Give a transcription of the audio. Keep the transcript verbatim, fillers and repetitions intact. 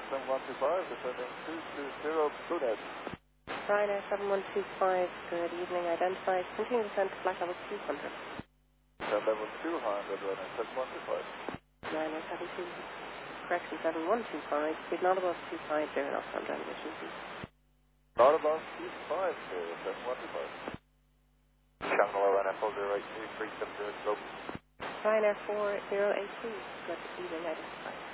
seven one two five, descending two two zero, Brunet. Ryanair seven one two five, good evening, identified. Continue descent to flight level two hundred. Flight level two hundred, Ryanair seven one two five. Ryanair seven two, correction seven one two five, speed not above two five zero knots on transmission, please. Not above two five zero, seven one two five. Shanghai, Ryanair four zero eight two, three seven zero, slope. Ryanair four zero eight two, good evening, identified.